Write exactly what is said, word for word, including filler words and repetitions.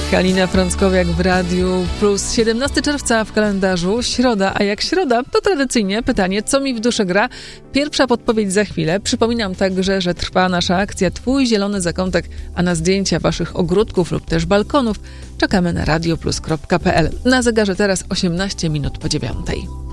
Halina Frąckowiak w Radiu Plus. siedemnastego czerwca w kalendarzu, środa, a jak środa, to tradycyjnie pytanie, co mi w duszy gra? Pierwsza podpowiedź za chwilę. Przypominam także, że trwa nasza akcja Twój zielony zakątek, a na zdjęcia waszych ogródków lub też balkonów czekamy na radioplus kropka pe el. Na zegarze teraz osiemnaście minut po dziewiątej.